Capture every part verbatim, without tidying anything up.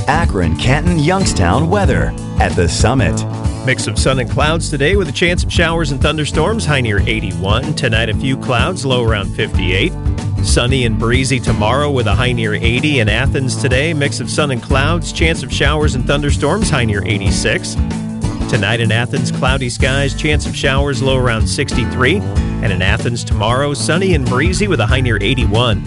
Akron, Canton, Youngstown weather at the Summit. Mix of sun and clouds today with a chance of showers and thunderstorms, high near eighty-one. Tonight, a few clouds, low around fifty-eight. Sunny and breezy tomorrow with a high near eighty. In Athens today, mix of sun and clouds, chance of showers and thunderstorms, high near eighty-six. Tonight in Athens, cloudy skies, chance of showers, low around sixty-three. And in Athens tomorrow, sunny and breezy with a high near eighty-one.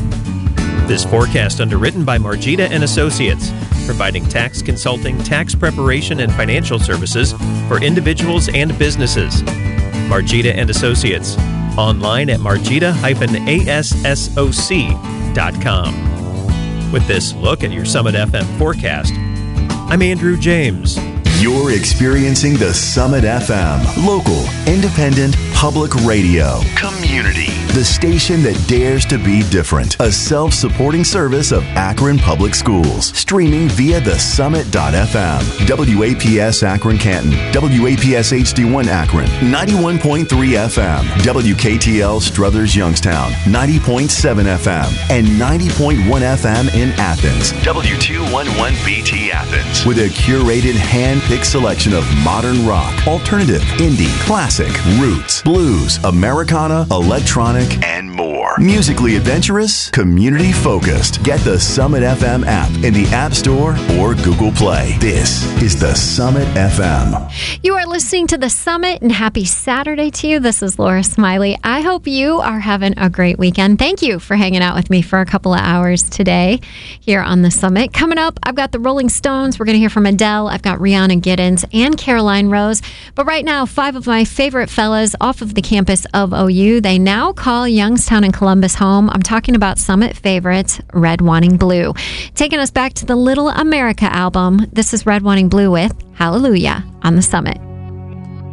This forecast underwritten by Margita and Associates, providing tax consulting, tax preparation, and financial services for individuals and businesses. Margita and Associates, online at margita dash assoc dot com. With this look at your Summit F M forecast, I'm Andrew James. You're experiencing the Summit F M, local, independent, public radio. Community. The station that dares to be different. A self-supporting service of Akron Public Schools. Streaming via the summit dot f m. W A P S Akron Canton. W A P S H D one Akron. ninety-one point three F M. W K T L Struthers Youngstown. ninety point seven F M. And ninety point one F M in Athens. W two eleven B T Athens. With a curated hand-picked selection of modern rock, alternative, indie, classic, roots, blues, Americana, electronic, and more. Musically adventurous, community focused. Get the Summit F M app in the App Store or Google Play. This is the Summit F M. You are listening to the Summit, and happy Saturday to you. This is Laura Smiley. I hope you are having a great weekend. Thank you for hanging out with me for a couple of hours today here on the Summit. Coming up, I've got the Rolling Stones. We're going to hear from Adele. I've got Rihanna Giddens and Caroline Rose. But right now, five of my favorite fellas off of the campus of O U. They now call Youngstown and Columbus home. I'm talking about Summit favorites, Red Wanting Blue. Taking us back to the Little America album, this is Red Wanting Blue with Hallelujah on the Summit.